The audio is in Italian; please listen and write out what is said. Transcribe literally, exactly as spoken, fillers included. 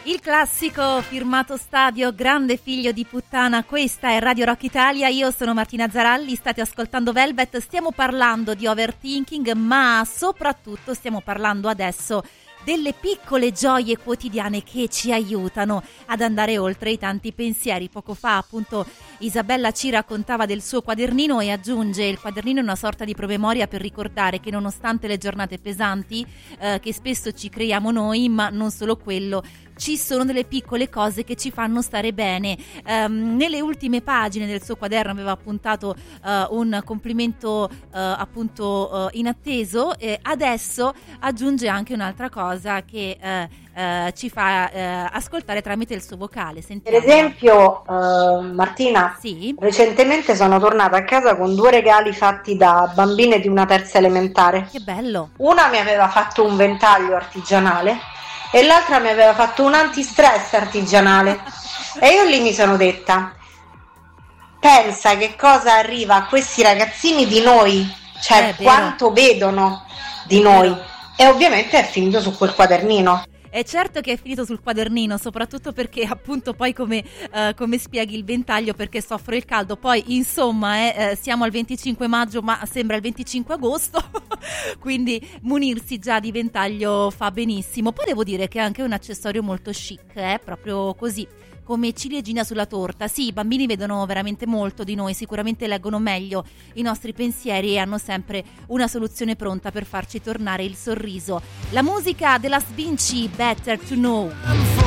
Il classico firmato Stadio, grande figlio di puttana. Questa è Radio Rock Italia, io sono Martina Zaralli, state ascoltando Velvet. Stiamo parlando di overthinking, ma soprattutto stiamo parlando adesso delle piccole gioie quotidiane che ci aiutano ad andare oltre i tanti pensieri. Poco fa appunto Isabella ci raccontava del suo quadernino e aggiunge: il quadernino è una sorta di promemoria per ricordare che nonostante le giornate pesanti eh, che spesso ci creiamo noi, ma non solo quello, ci sono delle piccole cose che ci fanno stare bene. Um, nelle ultime pagine del suo quaderno aveva appuntato uh, un complimento uh, appunto uh, inatteso, e adesso aggiunge anche un'altra cosa che uh, uh, ci fa uh, ascoltare tramite il suo vocale. Sentiamo. Per esempio uh, Martina, sì? recentemente sono tornata a casa con due regali fatti da bambine di una terza elementare. Che bello! Una mi aveva fatto un ventaglio artigianale e l'altra mi aveva fatto un antistress artigianale. E io lì mi sono detta: pensa che cosa arriva a questi ragazzini di noi, cioè eh, quanto vedono di noi. E ovviamente è finito su quel quadernino. È certo che è finito sul quadernino, soprattutto perché appunto poi come, uh, come spieghi il ventaglio, perché soffro il caldo. Poi insomma eh, eh, siamo al venticinque maggio ma sembra il venticinque agosto quindi munirsi già di ventaglio fa benissimo. Poi devo dire che è anche un accessorio molto chic, eh, proprio così, come ciliegina sulla torta. Sì, i bambini vedono veramente molto di noi, sicuramente leggono meglio i nostri pensieri e hanno sempre una soluzione pronta per farci tornare il sorriso. La musica della Svinci, Better to Know.